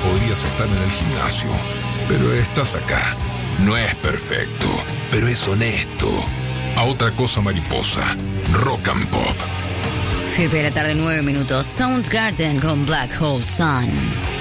podrías estar en el gimnasio, pero estás acá. No es perfecto, pero es honesto. A otra cosa, mariposa. Rock and Pop. 7 de la tarde, 9 minutos. Soundgarden con Black Hole Sun.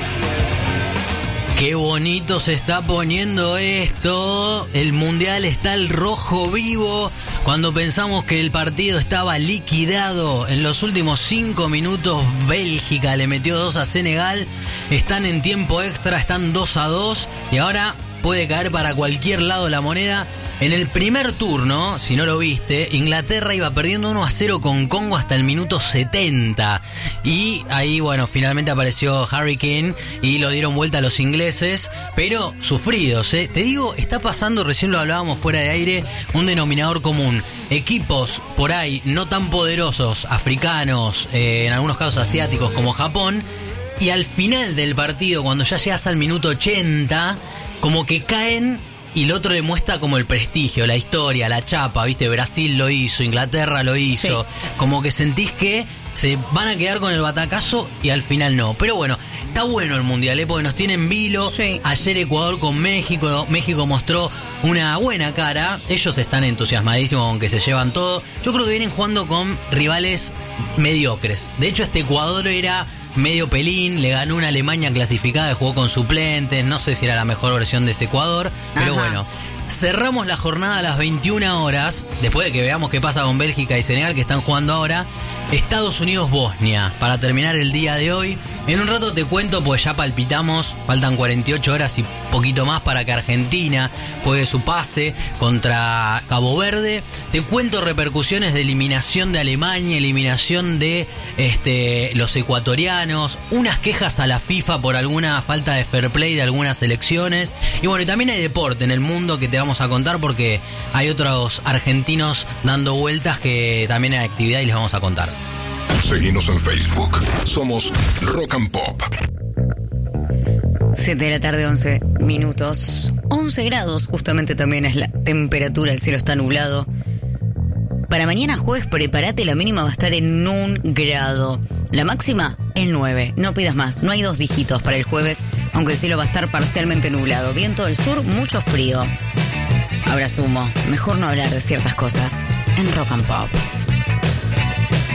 Qué bonito se está poniendo esto. El mundial está al rojo vivo. Cuando pensamos que el partido estaba liquidado, en los últimos 5 minutos Bélgica le metió 2 a Senegal. Están en tiempo extra, están 2-2 y ahora puede caer para cualquier lado la moneda. En el primer turno, si no lo viste, Inglaterra iba perdiendo 1-0 con Congo hasta el minuto 70. Y ahí, bueno, finalmente apareció Harry Kane y lo dieron vuelta a los ingleses, pero sufridos, ¿eh? Te digo, está pasando, recién lo hablábamos fuera de aire, un denominador común. Equipos por ahí no tan poderosos, africanos, en algunos casos asiáticos como Japón, y al final del partido, cuando ya llegas al minuto 80, como que caen. Y el otro demuestra como el prestigio, la historia, la chapa, ¿viste? Brasil lo hizo, Inglaterra lo hizo. Sí. Como que sentís que se van a quedar con el batacazo y al final no. Pero bueno, está bueno el mundial, porque nos tienen vilo. Sí. Ayer Ecuador con México. México mostró una buena cara. Ellos están entusiasmadísimos aunque se llevan todo. Yo creo que vienen jugando con rivales mediocres. De hecho, este Ecuador era medio pelín, le ganó una Alemania clasificada, jugó con suplentes, no sé si era la mejor versión de ese Ecuador, pero bueno. Cerramos la jornada a las 21 horas, después de que veamos qué pasa con Bélgica y Senegal, que están jugando ahora. Estados Unidos-Bosnia, para terminar el día de hoy. En un rato te cuento, pues ya palpitamos, faltan 48 horas y poquito más para que Argentina juegue su pase contra Cabo Verde. Te cuento repercusiones de eliminación de Alemania, eliminación de los ecuatorianos, unas quejas a la FIFA por alguna falta de fair play de algunas selecciones. Y bueno, y también hay deporte en el mundo que te vamos a contar porque hay otros argentinos dando vueltas que también hay actividad y les vamos a contar. Seguinos en Facebook. Somos Rock and Pop. 7 de la tarde, 11 minutos. 11 grados, justamente también es la temperatura, el cielo está nublado. Para mañana jueves, prepárate, la mínima va a estar en 1 grado. La máxima en 9. No pidas más, no hay 2 dígitos para el jueves, aunque el cielo va a estar parcialmente nublado. Viento del sur, mucho frío. Ahora sumo, mejor no hablar de ciertas cosas en Rock and Pop.